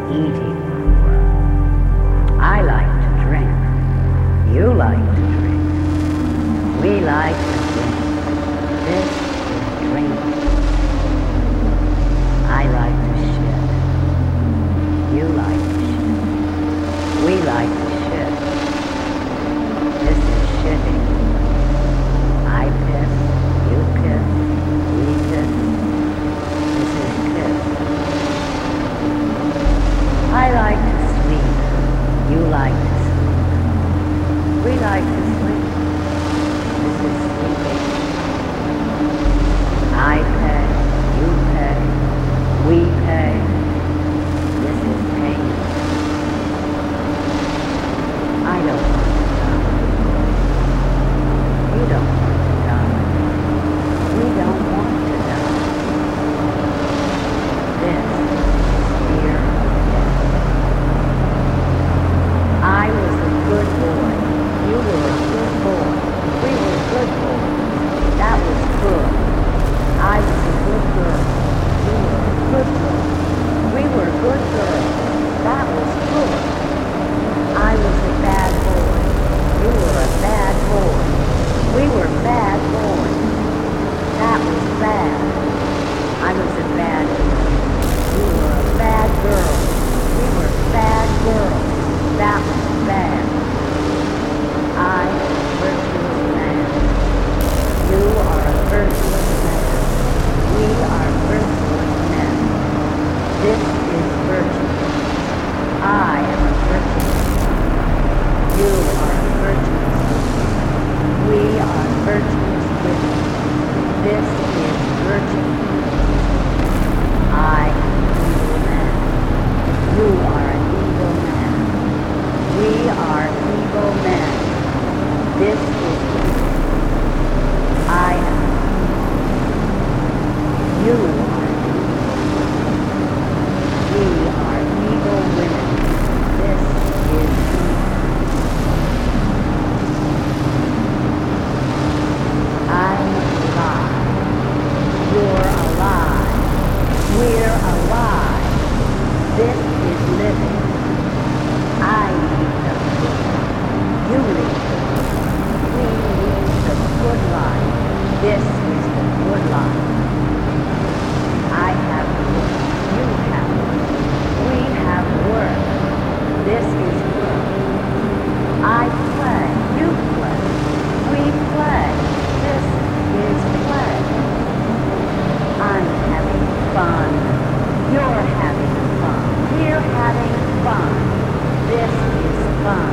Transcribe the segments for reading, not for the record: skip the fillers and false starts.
eating. I like to drink. You like to drink. We like to drink. This is drinking. I like to shit. You like to shit. We like to shit. This is shitting. I piss. You piss. We piss. This is piss. I like to sleep. You like to sleep. We like to sleep. This is sleeping. I pay. You pay. We pay. This is paying. I don't want to die. You don't want to die. We don't want to die. This is fear of death. I was a good boy. You were a good boy. We were good boys. That was good. I was a good girl. You were a good girl. We were good girls. That was good. I was a bad boy. You were a bad boy. We were bad boys. That was bad. I was a bad girl. You were a bad girl. We were bad girls. That was bad. I am a virtuous man. You are a virtuous man. We are virtuous men. This is virtue. I am a virtuous man. You are a virtuous man. We are virtuous women. This is virtue. I am an evil man. You are an evil man. We are evil men. This is evil. I am evil. You are evil. We are evil women. This is evil. I'm alive. You're alive. We're alive. This is living. I lead the good. You lead the good. We lead the good life. This is the good life. I have work. You have work. We have work. This is work. I play. You play. We play. This is play. I'm having fun. You're having fun. We're having fun. This is fun.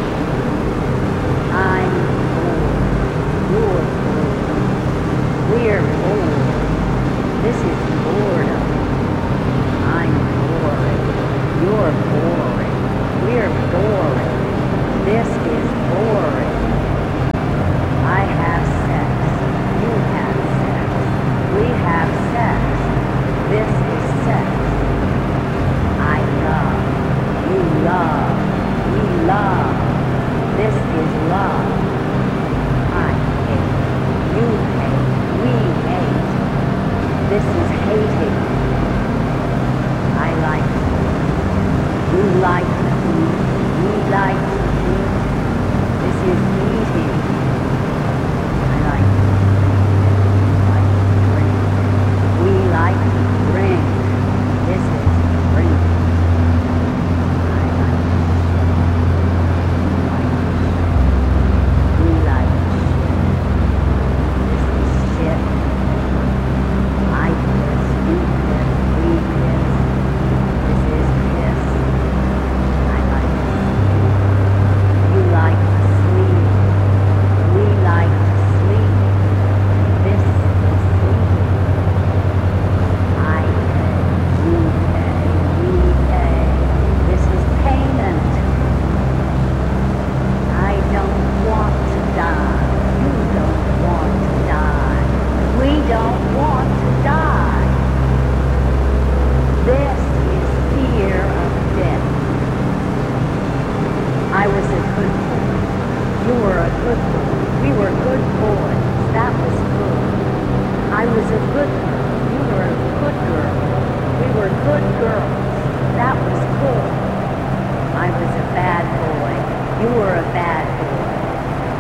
I'm bored. You're bored. We're bored. This is boredom. I'm boring. You're boring. We're boring. This is boring. I have sex. You have sex. We have sex. This is sex. I love. You love. We love. This is love. I hate. You hate. We hate. This is hating. I like to eat. You like to eat. We like to eat. This is eating. I like to drink. We like to drink. This is drinking. I like to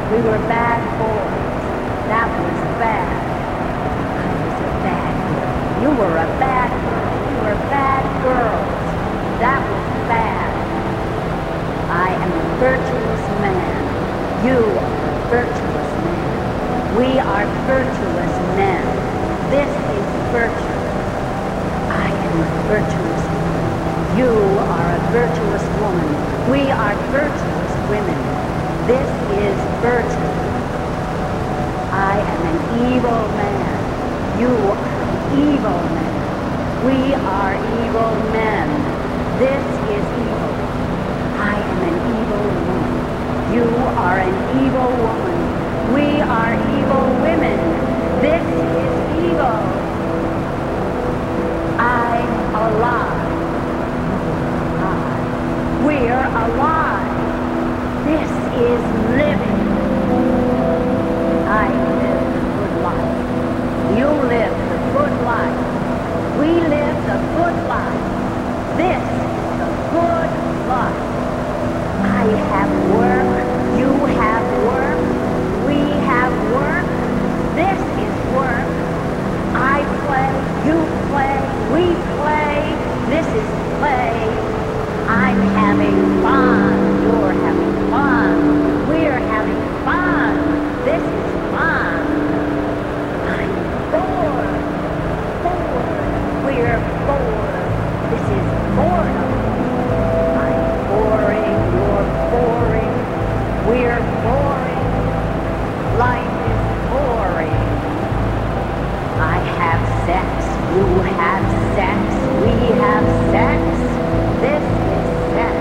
We were bad boys. That was bad. I was a bad girl. You were a bad girl. We were bad girls. That was bad. I am a virtuous man. You are a virtuous man. We are virtuous men. This is virtue. I am a virtuous man. You are a virtuous woman. We are virtuous women. This is virtue. I am an evil man. You are an evil man. We are evil men. This is evil. I am an evil woman. You are an evil woman. We are evil women. This is evil. I'm alive. We're alive. This is living. I live the good life. You live the good life. We live the good life. This is the good life. I have work. You have work. We have work. This is work. I play. You play. We play. This is play. I'm having fun. You're having fun. We're having fun. This is fun. I'm bored. Bored. We're bored. This is boredom. I'm boring. You're boring. We're boring. Life is boring. I have sex. You have sex. We have sex. This is sex.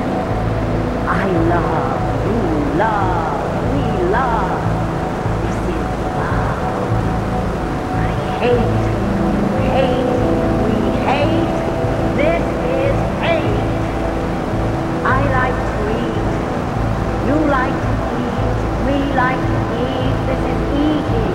I love. You love. We love. This is love. I hate. Hate. We hate. This is hate. I like to eat. You like to eat. We like to eat. This is eating.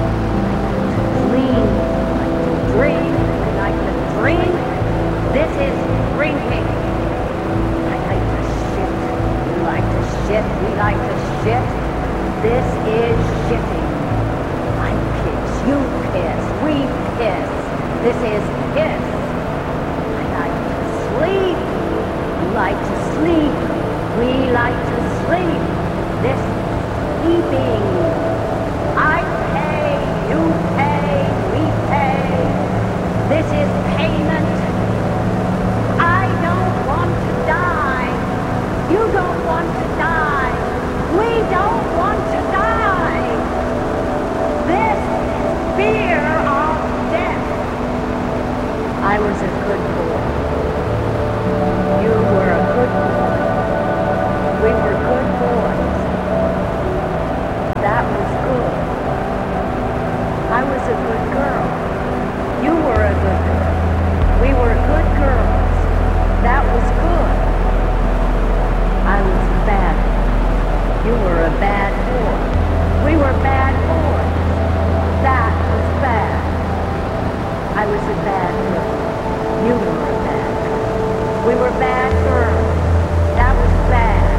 Clean. I like to drink. I like to drink. This is drinking. I like to shit. You like to shit. We like to shit. This is shitting. I piss. You piss. We piss. This is piss. I like to sleep. You like to sleep. We like to sleep. This is sleeping. I pay. You pay. We pay. This is payment. I don't want to die. You don't want to die. We don't want to die. This is fear of death. I was a good boy. You were a good boy. We were good boys. That was good. I was a good girl. You were a good girl. We were good girls. That was good. I was bad. You were a bad boy. We were bad boys. That was bad. I was a bad girl. You were a bad girl. We were bad girls. That was bad.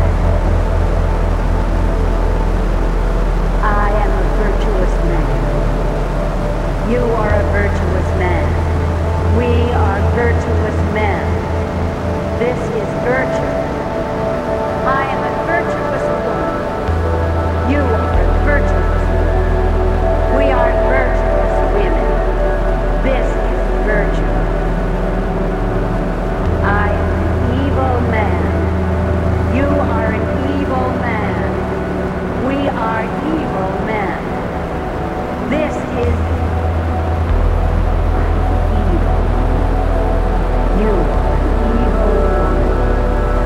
I am a virtuous man. You are a virtuous man. We are virtuous men. This is virtue. I am a virtuous woman. You are a virtuous woman. We are virtuous women. This is virtue. I am an evil man. You are an evil man. We are evil men. This is evil. You are an evil woman.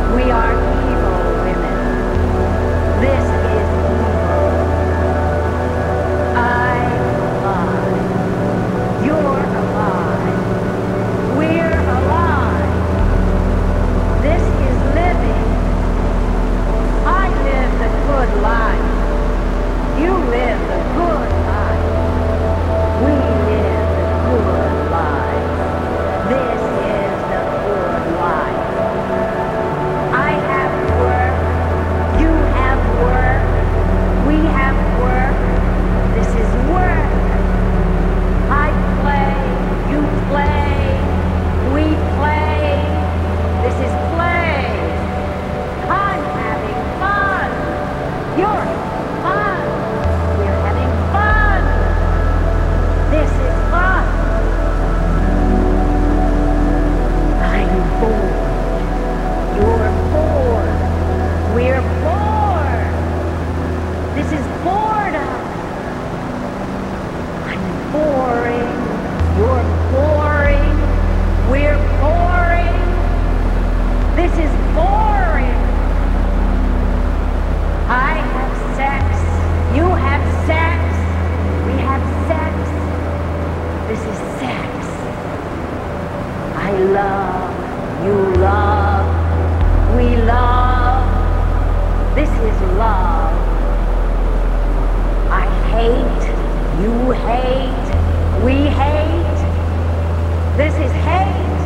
hate. We hate. This is hate.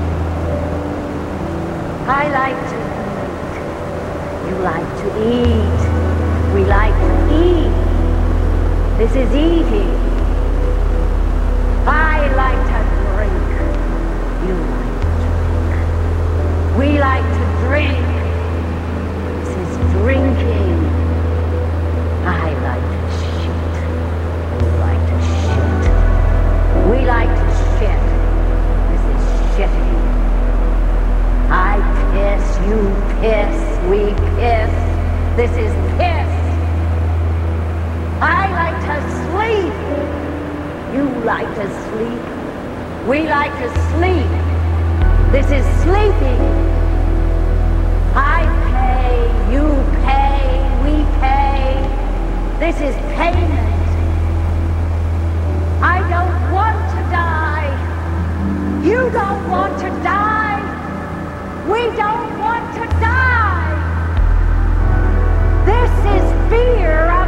I like to eat. You like to eat. We like to eat. This is eating. I like to drink. You like to drink. We like to drink. This is drinking. I like to shit. You like to shit. We like to shit. This is shitting. I piss, you piss, we piss. This is piss. I like to sleep. You like to sleep. We like to sleep. This is sleeping. I pay, you pay, we pay. This is payment. I don't want to die. You don't want to die. We don't want to die. This is fear.